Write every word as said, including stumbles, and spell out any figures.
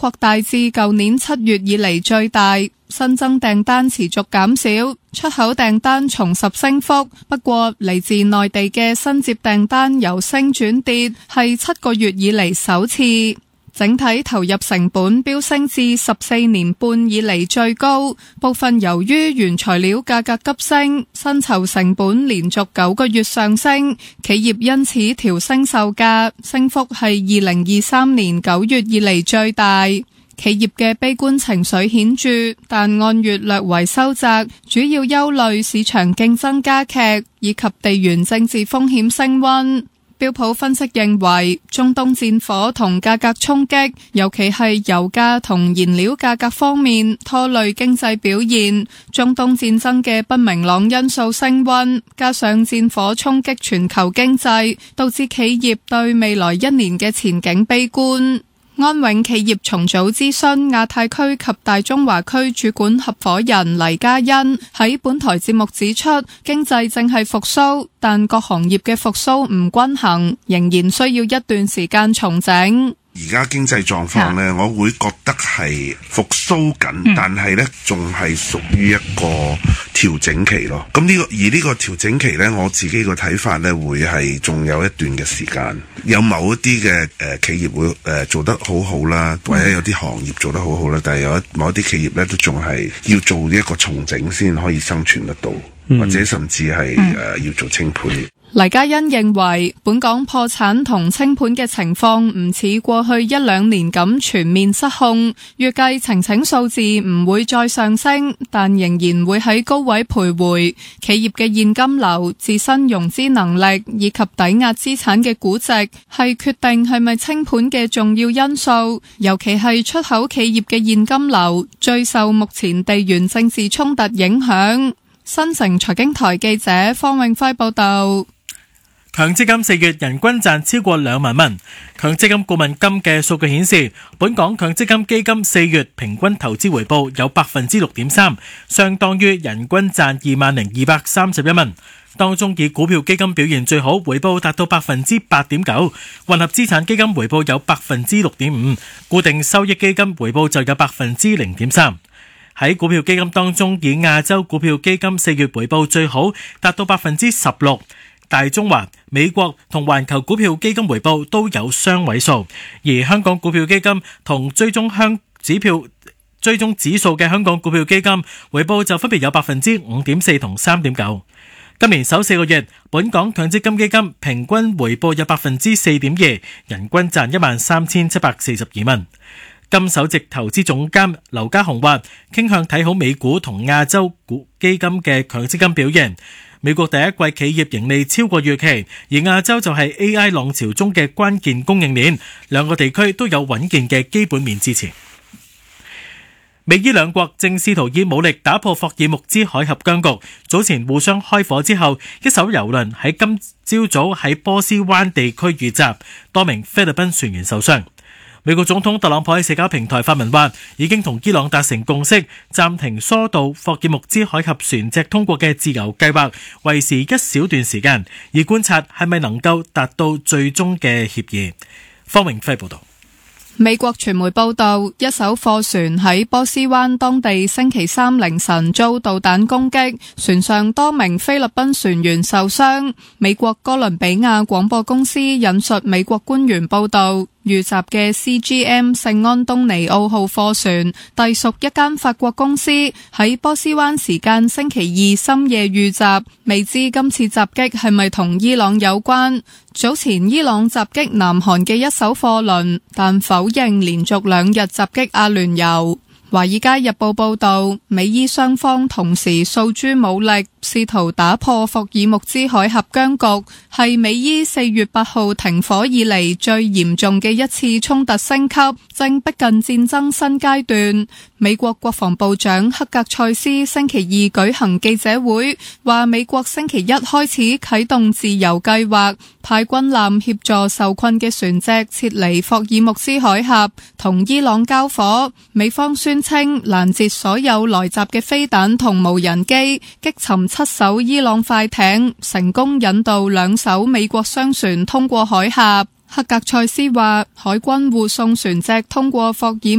擴大至舊年七月以嚟最大，新增訂單持續減少，出口訂單重拾升幅。不過嚟自內地嘅新接訂單由升轉跌，係七個月以嚟首次。整體投入成本飆升至十四年半以嚟最高，部分由於原材料價格急升，薪酬成本連續九個月上升，企業因此調升售價，升幅係二零二三年九月以嚟最大。企業嘅悲觀情緒顯著，但按月略為收窄，主要憂慮市場競爭加劇以及地緣政治風險升溫。標普分析認為，中東戰火同價格衝擊，尤其係油價同燃料價格方面拖累經濟表現。中東戰爭嘅不明朗因素升溫，加上戰火衝擊全球經濟，導致企業對未來一年嘅前景悲觀。安永企業重組諮詢亞太區及大中華區主管合夥人黎嘉欣喺本台節目指出，經濟正係復甦，但各行業嘅復甦唔均衡，仍然需要一段時間重整。 而家經濟狀況呢，我會覺得係復甦緊，嗯、但係呢仲係屬於一個調整期咯。咁呢、呢個而呢個調整期呢，我自己個睇法呢，會係仲有一段嘅時間。有某一啲嘅誒企業會誒、呃、做得好好啦，或者有啲行業做得好好啦，但係有一某一啲企業呢，都仲係要做一個重整先可以生存得到，嗯、或者甚至係誒、嗯呃、要做清盤。 黎嘉欣認為，本港破產同清盤嘅情況唔似過去一兩年咁全面失控，預計呈請數字唔會再上升，但仍然會喺高位徘徊。企業嘅現金流、自身融資能力以及抵押資產嘅估值係決定係咪清盤嘅重要因素，尤其係出口企業嘅現金流最受目前地緣政治衝突影響。新城財經台記者方永輝報道。 強積金四月人均賺超過兩萬蚊。強積金顧問金嘅數據顯示，本港強積金基金四月平均投資回報有百分之六點三，相當於人均賺二萬零二百三十一蚊。當中以股票基金表現最好，回報達到百分之八點九，混合資產基金回報有百分之六點五，固定收益基金回報就有百分之零點三。喺股票基金當中，以亞洲股票基金四月回報最好，達到百分之十六。大中華、美國同環球股票基金回報都有雙位數，而香港股票基金同追蹤香指票追蹤指數嘅香港股票基金回報就分別有百分之五點四同三點九。今年首四個月，本港強積金基金平均回報有百分之四點二，人均賺一萬三千七百四十二蚊。金首席投資總監劉家雄話，傾向睇好美股同亞洲股基金嘅強積金表現。美國第一季企業盈利超過預期，而亞洲就係 A I 浪潮中嘅關鍵供應鏈，兩個地區都有穩健嘅基本面支持。美伊兩國正試圖以武力打破霍爾木茲海峽僵局。早前互相開火之後，一艘郵輪喺今朝早喺波斯灣地區遇襲，多名菲律賓船員受傷。美國總統特朗普喺社交平台發文話，已經同伊朗達成共識，暫停疏導霍爾木茲海峽船隻通過嘅自由計劃，維持一小段時間，以觀察係咪能夠達到最終嘅協議。方榮輝報道。 美國傳媒報道，一艘貨船喺波斯灣當地星期三凌晨遭導彈攻擊，船上多名菲律賓船員受傷。美國哥倫比亞廣播公司引述美國官員報道，遇襲嘅 C G M 聖安東尼奧號貨船隸屬一間法國公司，喺波斯灣時間星期二深夜遇襲，未知今次襲擊係咪同伊朗有關。早前伊朗襲擊南韓嘅一艘貨輪，但否認連續兩日襲擊阿聯酋。華爾街日報報道，美伊雙方同時訴諸武力，試圖打破霍爾木茲海峽僵局，係美伊四月八號停火以嚟最嚴重嘅一次衝突升級，正逼近戰爭新階段。美國國防部長克格塞斯星期二舉行記者會，話美國星期一開始啟動自由計劃，派軍艦協助受困嘅船隻撤離霍爾木茲海峽，同伊朗交火。美方宣稱攔截所有來襲嘅飛彈同無人機，擊沉七艘伊朗快艇，成功引導兩艘美國商船通過海峽。克格塞斯話，海軍護送船隻通過霍爾